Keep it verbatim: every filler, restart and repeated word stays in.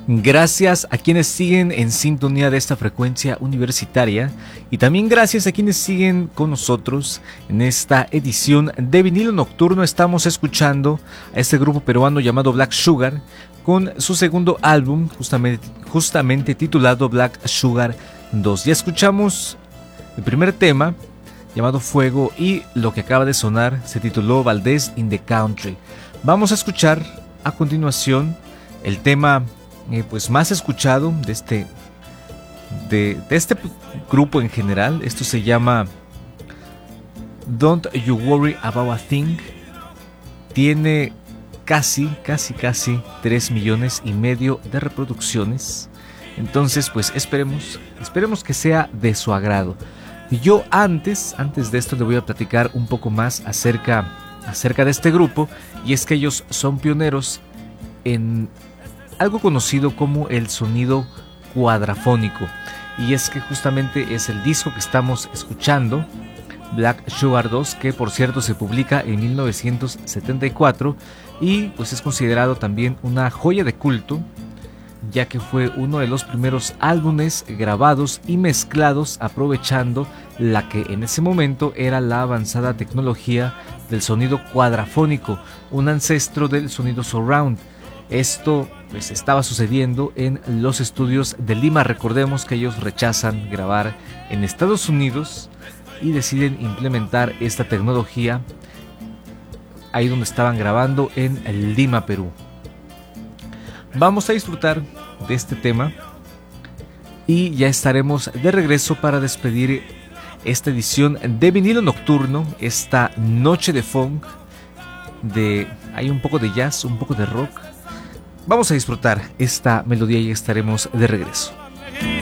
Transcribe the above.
Gracias a quienes siguen en sintonía de esta frecuencia universitaria y también gracias a quienes siguen con nosotros en esta edición de Vinilo Nocturno. Estamos escuchando a este grupo peruano llamado Black Sugar con su segundo álbum justamente, justamente titulado Black Sugar dos. Ya escuchamos el primer tema llamado Fuego y lo que acaba de sonar se tituló Valdés in the Country. Vamos a escuchar a continuación el tema Eh, pues más escuchado de este de, de este grupo en general. Esto se llama Don't You Worry About a Thing. Tiene casi, casi, casi tres millones y medio de reproducciones. Entonces, pues esperemos, esperemos que sea de su agrado. Yo antes, antes de esto le voy a platicar un poco más acerca, acerca de este grupo. Y es que ellos son pioneros en algo conocido como el sonido cuadrafónico, y es que justamente es el disco que estamos escuchando, Black Sugar dos, que por cierto se publica en mil novecientos setenta y cuatro y pues es considerado también una joya de culto, ya que fue uno de los primeros álbumes grabados y mezclados aprovechando la que en ese momento era la avanzada tecnología del sonido cuadrafónico, un ancestro del sonido surround. Esto pues estaba sucediendo en los estudios de Lima. Recordemos que ellos rechazan grabar en Estados Unidos y deciden implementar esta tecnología ahí donde estaban grabando, en Lima, Perú. Vamos a disfrutar de este tema y ya estaremos de regreso para despedir esta edición de Vinilo Nocturno, esta noche de funk, de hay un poco de jazz, un poco de rock. Vamos a disfrutar esta melodía y estaremos de regreso.